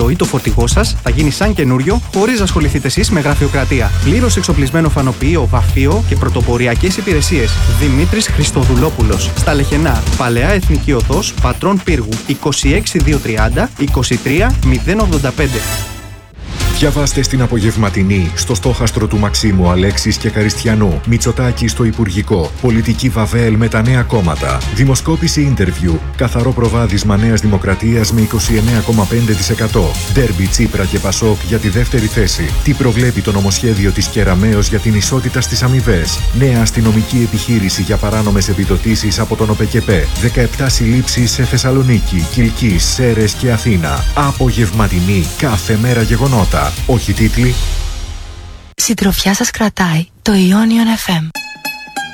αυτοκίνητο ή το φορτηγό σας θα γίνει σαν καινούριο, χωρίς να ασχοληθείτε εσείς με γραφειοκρατία. Πλήρως εξοπλισμένο φανοποιείο, βαφείο και πρωτοποριακές υπηρεσίες. Δημήτρης Χριστοδουλόπουλος. Στα Λεχενά. Παλαιά Εθνική Οδός, Πατρών Πύργου. 26230 23085. Διαβάστε στην απογευματινή, στο στόχαστρο του Μαξίμου Αλέξης και Καριστιανού, Μητσοτάκη στο Υπουργικό, πολιτική βαβέλ με τα νέα κόμματα, δημοσκόπηση ίντερβιου, καθαρό προβάδισμα Νέας Δημοκρατίας με 29,5%, ντέρμπι Τσίπρα και Πασόκ για τη δεύτερη θέση, τι προβλέπει το νομοσχέδιο της Κεραμέως για την ισότητα στις αμοιβές, νέα αστυνομική επιχείρηση για παράνομες επιδοτήσεις από τον ΟΠΕΚΕΠΕ, 17 συλλήψεις σε Θεσσαλονίκη, Κιλκής, Σέρρες και Αθήνα. Απογευματινή, κάθε μέρα γεγονότα. Όχι τίτλοι. Συντροφιά σας κρατάει το Ionion FM.